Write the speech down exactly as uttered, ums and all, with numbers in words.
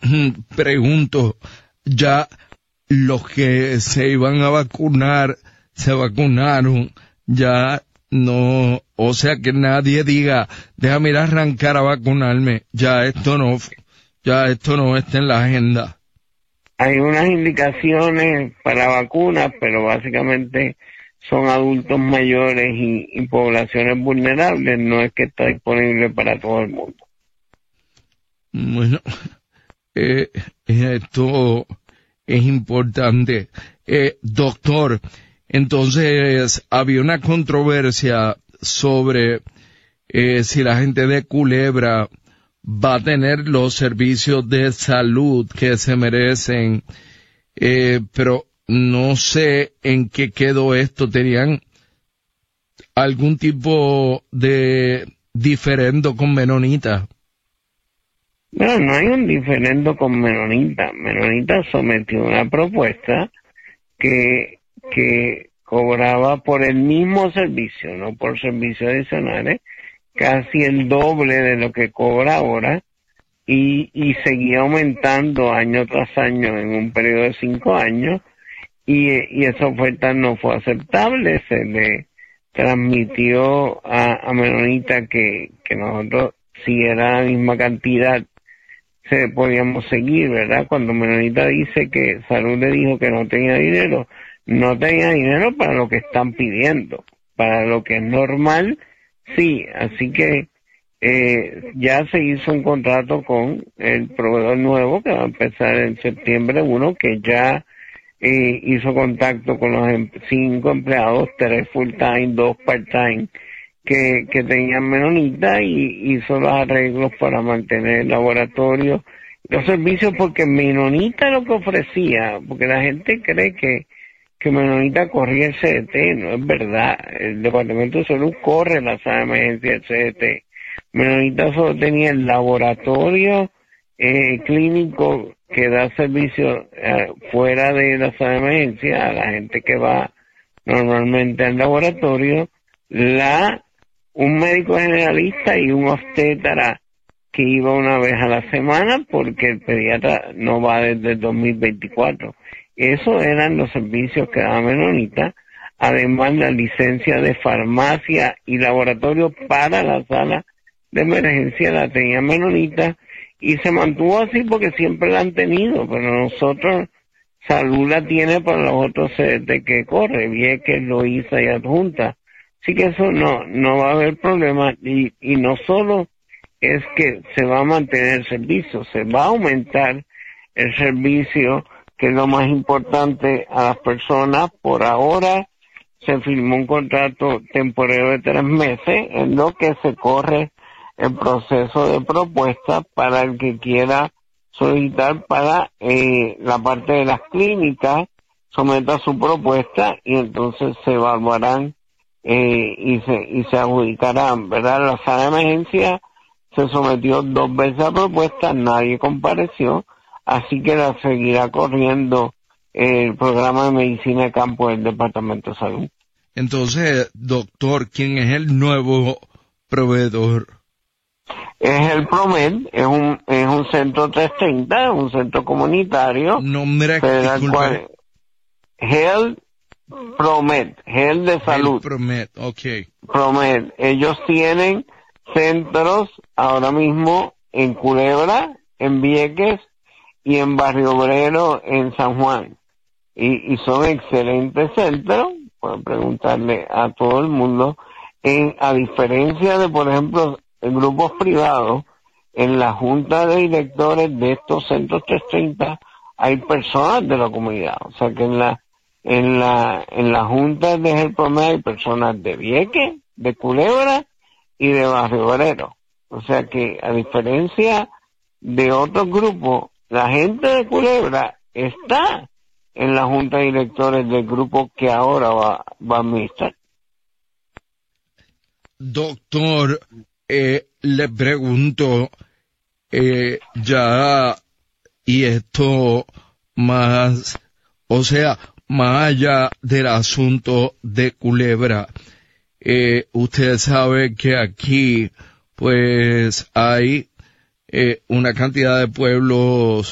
pregunto, ya los que se iban a vacunar, se vacunaron, ya no, o sea que nadie diga, déjame ir a arrancar a vacunarme, ya esto no, ya esto no está en la agenda. Hay unas indicaciones para vacunas, pero básicamente son adultos mayores y, y poblaciones vulnerables, no es que está disponible para todo el mundo. Bueno, eh, esto es importante. Eh, doctor, entonces había una controversia sobre eh, si la gente de Culebra va a tener los servicios de salud que se merecen, eh, pero no sé en qué quedó esto. ¿Tenían algún tipo de diferendo con Menonita? No, no hay un diferendo con Menonita. Menonita sometió una propuesta que, que cobraba por el mismo servicio, no por servicios adicionales, casi el doble de lo que cobra ahora, y, y seguía aumentando año tras año en un periodo de cinco años, y, y esa oferta no fue aceptable. Se le transmitió a, a Menonita que, que nosotros, si era la misma cantidad, se podíamos seguir, ¿verdad? Cuando Menonita dice que Salud le dijo que no tenía dinero, no tenía dinero para lo que están pidiendo, para lo que es normal, sí. Así que eh, ya se hizo un contrato con el proveedor nuevo que va a empezar en septiembre uno, que ya eh, hizo contacto con los em- cinco empleados, tres full time, dos part time, que, que tenían Menonita, y hizo los arreglos para mantener el laboratorio, los servicios, porque Menonita lo que ofrecía, porque la gente cree que, que Menonita corría el C D T, no es verdad. El Departamento de Salud corre la sala de emergencia del C D T. Menonita solo tenía el laboratorio eh, clínico que da servicio eh, fuera de la sala de emergencia a la gente que va normalmente al laboratorio, la un médico generalista y un obstetra que iba una vez a la semana, porque el pediatra no va desde el dos mil veinticuatro. Esos eran los servicios que daba Menonita. Además, la licencia de farmacia y laboratorio para la sala de emergencia la tenía Menonita, y se mantuvo así porque siempre la han tenido, pero nosotros, Salud la tiene para los otros C D T que corre, Vieques, Loíza y Adjunta. Así que eso no, no va a haber problema, y, y no solo es que se va a mantener el servicio, se va a aumentar el servicio, que es lo más importante a las personas. Por ahora se firmó un contrato temporario de tres meses, en lo que se corre el proceso de propuesta para el que quiera solicitar para eh, la parte de las clínicas, someta su propuesta y entonces se evaluarán eh, y se y se adjudicarán, ¿verdad? La sala de emergencia se sometió dos veces a propuesta, nadie compareció, así que la seguirá corriendo el programa de medicina de campo del Departamento de Salud. Entonces, doctor, ¿quién es el nuevo proveedor? Es el PROMED, es un es un centro trescientos treinta, es un centro comunitario. Nombre, disculpe. Health PROMED, Health de Salud. Health PROMED, ok. PROMED, ellos tienen centros ahora mismo en Culebra, en Vieques y en Barrio Obrero en San Juan. Y, y son excelentes centros, pueden preguntarle a todo el mundo. En, a diferencia de, por ejemplo, en grupos privados, en la junta de directores de estos centros trescientos treinta hay personas de la comunidad. O sea que en la en la en la junta de Health PROMED hay personas de Vieques, de Culebra y de Barrio Obrero. O sea que, a diferencia de otros grupos, la gente de Culebra está en la junta de directores del grupo que ahora va, va a administrar. Doctor, eh, le pregunto, eh, ya, y esto más, o sea, más allá del asunto de Culebra, eh, usted sabe que aquí, pues, hay eh, una cantidad de pueblos